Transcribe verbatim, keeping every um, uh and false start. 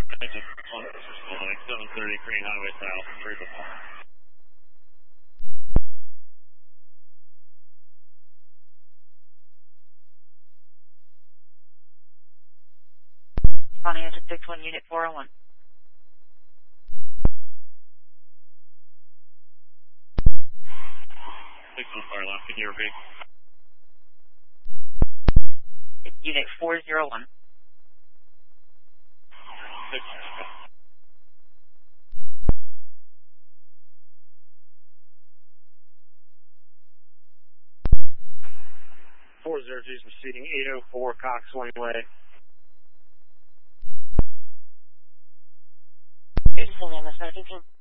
seven thirty Crane Highway South, approval. Responding engine six one, unit four oh one. six one fire left, can you repeat? It's unit four oh one. six four zero two is proceeding eight oh four Cox Swain Way. Here's the name of the